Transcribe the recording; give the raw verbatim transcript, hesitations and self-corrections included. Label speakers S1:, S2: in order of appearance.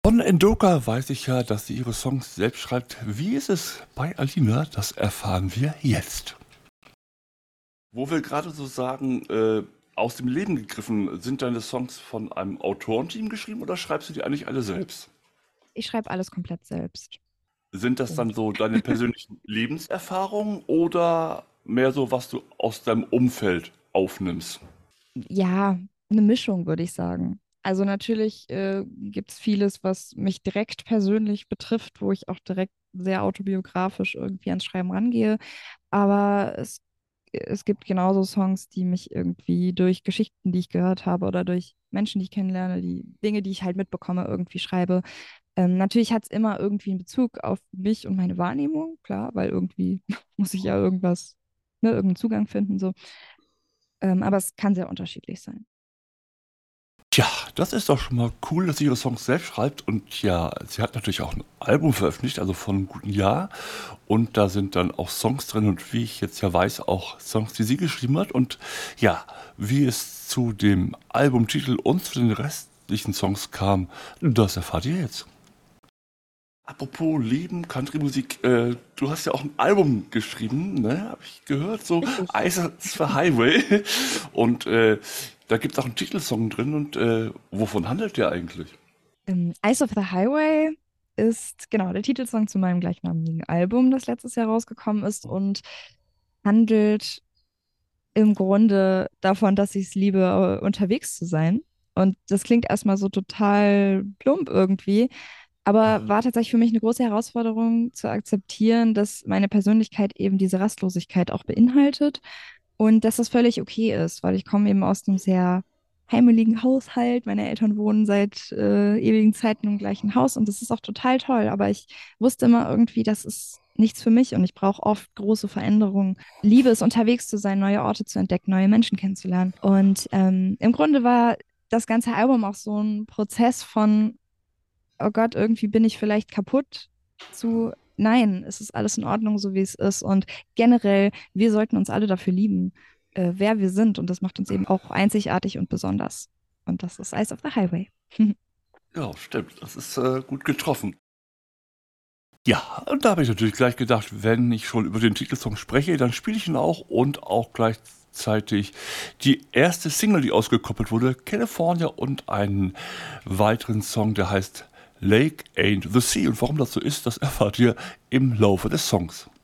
S1: Von Endoka weiß ich ja, dass sie ihre Songs selbst schreibt. Wie ist es bei Alina? Das erfahren wir jetzt. Wo wir gerade so sagen, äh, aus dem Leben gegriffen, sind deine Songs von einem Autorenteam geschrieben oder schreibst du die eigentlich alle selbst?
S2: Ich schreibe alles komplett selbst.
S1: Sind das dann
S2: Punkt.
S1: so deine persönlichen Lebenserfahrungen oder mehr so, was du aus deinem Umfeld aufnimmst?
S2: Ja, eine Mischung, würde ich sagen. Also natürlich äh, gibt es vieles, was mich direkt persönlich betrifft, wo ich auch direkt sehr autobiografisch irgendwie ans Schreiben rangehe. Aber es, es gibt genauso Songs, die mich irgendwie durch Geschichten, die ich gehört habe oder durch Menschen, die ich kennenlerne, die Dinge, die ich halt mitbekomme, irgendwie schreibe. Ähm, natürlich hat es immer irgendwie einen Bezug auf mich und meine Wahrnehmung, klar, weil irgendwie muss ich ja irgendwas, ne, irgendeinen Zugang finden, so. Ähm, aber es kann sehr unterschiedlich sein.
S1: Tja, das ist doch schon mal cool, dass sie ihre Songs selbst schreibt. Und ja, sie hat natürlich auch ein Album veröffentlicht, also von einem guten Jahr. Und da sind dann auch Songs drin und wie ich jetzt ja weiß, auch Songs, die sie geschrieben hat. Und ja, wie es zu dem Albumtitel und zu den restlichen Songs kam, das erfahrt ihr jetzt. Apropos Leben, Country-Musik, äh, du hast ja auch ein Album geschrieben, ne? Habe ich gehört, so
S2: Richtig.
S1: Eyes of the Highway. Und äh, da gibt es auch einen Titelsong drin. Und äh, wovon handelt der eigentlich?
S2: Ähm, Eyes of the Highway ist genau der Titelsong zu meinem gleichnamigen Album, das letztes Jahr rausgekommen ist und handelt im Grunde davon, dass ich es liebe, äh, unterwegs zu sein. Und das klingt erstmal so total plump irgendwie, aber war tatsächlich für mich eine große Herausforderung zu akzeptieren, dass meine Persönlichkeit eben diese Rastlosigkeit auch beinhaltet und dass das völlig okay ist, weil ich komme eben aus einem sehr heimeligen Haushalt. Meine Eltern wohnen seit äh, ewigen Zeiten im gleichen Haus und das ist auch total toll, aber ich wusste immer irgendwie, das ist nichts für mich und ich brauche oft große Veränderungen. Liebe es, unterwegs zu sein, neue Orte zu entdecken, neue Menschen kennenzulernen. Und ähm, im Grunde war das ganze Album auch so ein Prozess von, oh Gott, irgendwie bin ich vielleicht kaputt, zu, nein, es ist alles in Ordnung, so wie es ist. Und generell, wir sollten uns alle dafür lieben, äh, wer wir sind. Und das macht uns eben auch einzigartig und besonders. Und das ist Eyes of the Highway.
S1: Ja, stimmt, das ist äh, gut getroffen. Ja, und da habe ich natürlich gleich gedacht, wenn ich schon über den Titelsong spreche, dann spiele ich ihn auch und auch gleichzeitig die erste Single, die ausgekoppelt wurde, California und einen weiteren Song, der heißt Lake Ain't the Sea. Und warum das so ist, das erfahrt ihr im Laufe des Songs.